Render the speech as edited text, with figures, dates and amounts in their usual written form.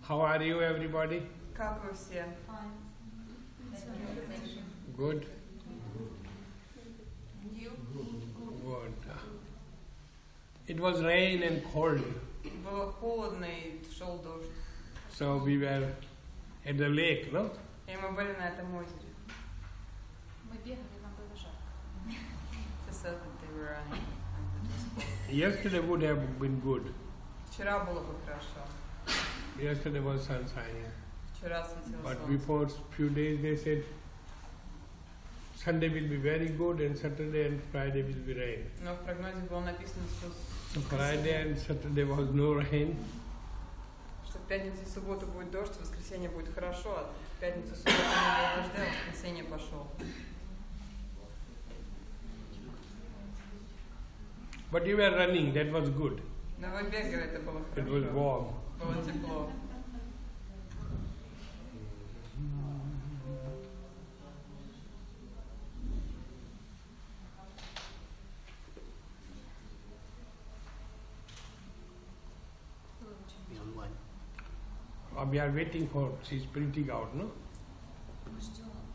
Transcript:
How are you, everybody? Как вы все? Good? You? Good. It was rain and cold, Было холодно и шел дождь. so we were at the lake, no? И мы были на этом озере. Мы бегали, нам было жарко. She said that they were running. And it was cold. Yesterday would have been good. Вчера было бы хорошо. Yesterday was sunshine. Вчера светило But солнце. before few days they said Sunday will be very good and Saturday and Friday will be rain. Но в прогнозе было написано, что So Friday and Saturday was no rain. что в пятницу и субботу будет дождь, в воскресенье будет хорошо, а в пятницу и субботу не было дождя, а в воскресенье пошел. But you were running, that was good. Но вы бегали, это было It was хорошо. warm. Было тепло. Было очень We are waiting for, she's printing out, no? Мы ждем